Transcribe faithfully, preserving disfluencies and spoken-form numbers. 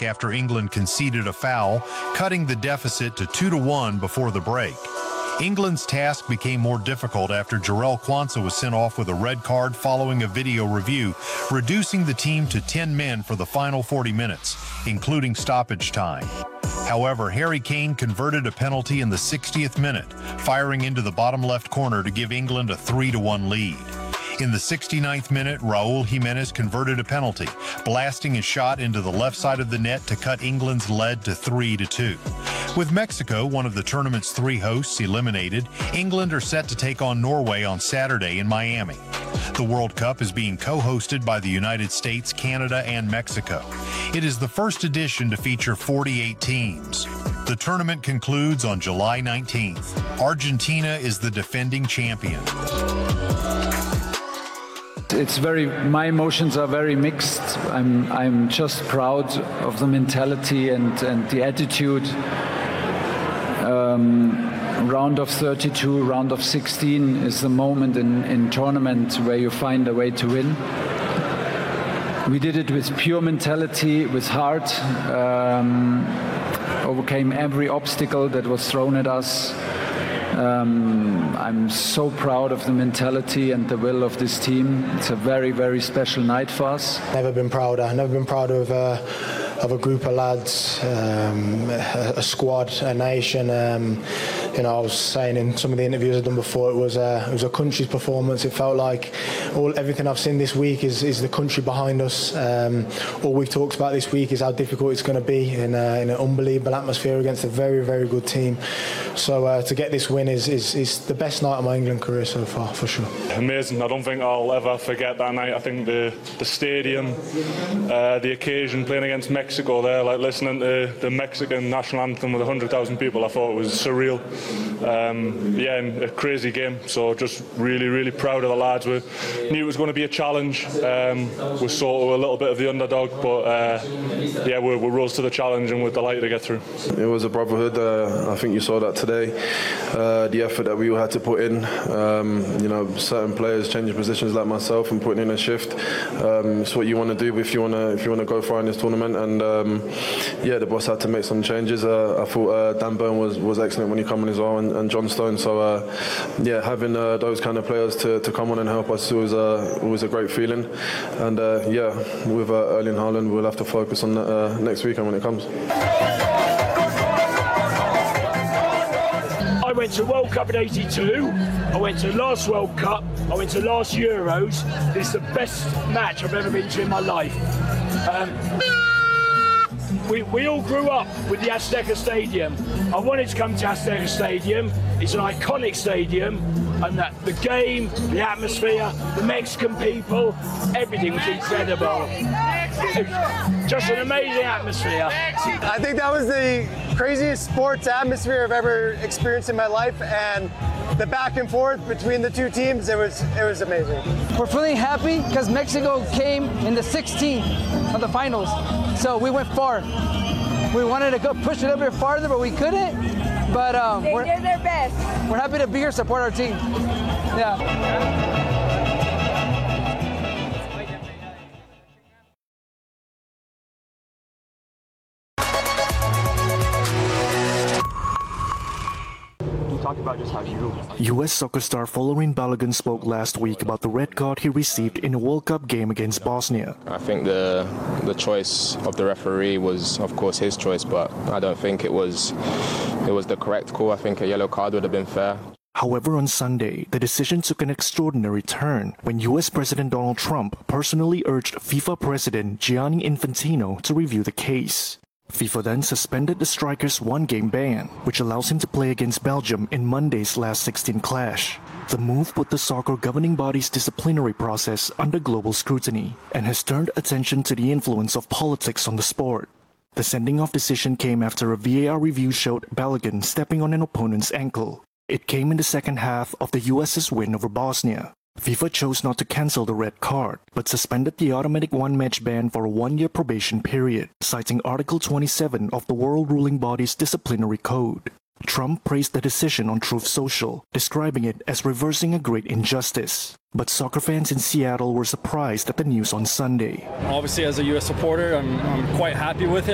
after England conceded a foul, cutting the deficit to two to one before the break. England's task became more difficult after Jarell Quansah was sent off with a red card following a video review, reducing the team to ten men for the final forty minutes, including stoppage time. However, Harry Kane converted a penalty in the sixtieth minute, firing into the bottom left corner to give England a three to one lead. In the sixty-ninth minute, Raul Jimenez converted a penalty, blasting his shot into the left side of the net to cut England's lead to three to two. With Mexico, one of the tournament's three hosts, eliminated, England are set to take on Norway on Saturday in Miami. The World Cup is being co-hosted by the United States, Canada, and Mexico. It is the first edition to feature forty-eight teams. The tournament concludes on July nineteenth. Argentina is the defending champion. It's very, my emotions are very mixed. I'm, I'm just proud of the mentality and, and the attitude. Um, round of thirty-two, round of sixteen is the moment in, in tournament where you find a way to win. We did it with pure mentality, with heart, um, overcame every obstacle that was thrown at us. Um, I'm so proud of the mentality and the will of this team. It's a very, very special night for us. Never been prouder. Never been prouder of uh, of a group of lads, um, a, a squad, a nation. Um, you know, I was saying in some of the interviews I've done before, it was a, it was a country's performance. It felt like all everything I've seen this week is, is the country behind us. Um, all we've talked about this week is how difficult it's going to be in, a, in an unbelievable atmosphere against a very, very good team. So uh, to get this win is, is, is the best night of my England career so far, for sure. Amazing. I don't think I'll ever forget that night. I think the, the stadium, uh, the occasion, playing against Mexico there, like listening to the Mexican national anthem with one hundred thousand people, I thought it was surreal. Um, yeah, and a crazy game. So just really, really proud of the lads. We knew it was going to be a challenge. Um, we sort of a little bit of the underdog, but uh, yeah, we, we rose to the challenge and we're delighted to get through. It was a brotherhood. Uh, I think you saw that today. Uh, the effort that we all had to put in. Um, you know, certain players changing positions like myself and putting in a shift. Um, it's what you want to do if you want to if you want to go far in this tournament. And um, yeah, the boss had to make some changes. Uh, I thought uh, Dan Burn was, was excellent when he came on as well, and, and John Stone. So uh, yeah, having uh, those kind of players to, to come on and help us was uh, was a great feeling. And uh, yeah, with uh, Erling Haaland, we'll have to focus on that uh, next weekend when it comes. I went to World Cup in eighty-two, I went to last World Cup, I went to last Euros. This is the best match I've ever been to in my life. Um, we, we all grew up with the Azteca Stadium. I wanted to come to Azteca Stadium. It's an iconic stadium, and that the game, the atmosphere, the Mexican people, everything was incredible. It was just an amazing atmosphere. I think that was the craziest sports atmosphere I've ever experienced in my life, and the back and forth between the two teams, it was it was amazing. We're feeling happy because Mexico came in the sixteenth of the finals, so we went far. We wanted to go push it a little bit farther, but we couldn't. But um, they we're, did their best. We're happy to be here, support our team. Yeah. About just how you... U S soccer star Folarin Balogun spoke last week about the red card he received in a World Cup game against Bosnia. I think the the choice of the referee was, of course, his choice, but I don't think it was it was the correct call. I think a yellow card would have been fair. However, on Sunday, the decision took an extraordinary turn when U S President Donald Trump personally urged FIFA President Gianni Infantino to review the case. FIFA then suspended the striker's one-game ban, which allows him to play against Belgium in Monday's last sixteen clash. The move put the soccer governing body's disciplinary process under global scrutiny and has turned attention to the influence of politics on the sport. The sending-off decision came after a V A R review showed Balogun stepping on an opponent's ankle. It came in the second half of the U S's win over Bosnia. FIFA chose not to cancel the red card, but suspended the automatic one-match ban for a one-year probation period, citing Article twenty-seven of the world ruling body's disciplinary code. Trump praised the decision on Truth Social, describing it as reversing a great injustice. But soccer fans in Seattle were surprised at the news on Sunday. Obviously, as a U S supporter, I'm, I'm quite happy with it.